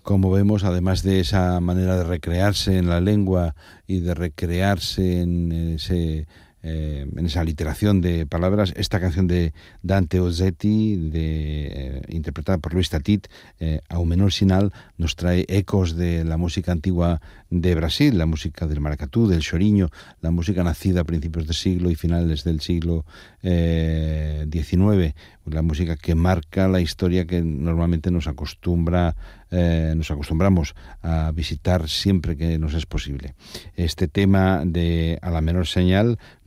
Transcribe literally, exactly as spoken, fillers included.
Como vemos, además de esa manera de recrearse en la lengua y de recrearse en ese eh, en esa literación de palabras, esta canción de Dante Ozzetti, de, eh, interpretada por Luis Tatit, eh, Ao menor sinal, nos trae ecos de la música antigua de Brasil, la música del maracatú, del choriño, la música nacida a principios de siglo y finales del siglo eh, diecinueve, la música que marca la historia que normalmente nos acostumbra eh, nos acostumbramos a visitar siempre que nos es posible. Este tema de A la menor señal